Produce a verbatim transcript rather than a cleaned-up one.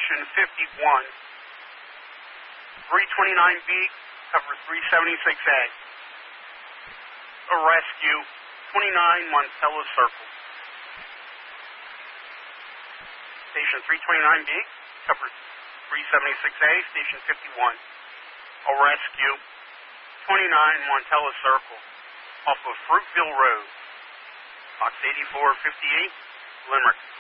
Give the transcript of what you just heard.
Station fifty-one. three twenty-nine B, cover three seventy-six A. A rescue, twenty-nine Montella Circle. Station three twenty-nine B, cover three seventy-six A, Station fifty-one. A rescue, twenty-nine Montella Circle, off of Fruitville Road. Box eighty-four fifty-eight, Limerick.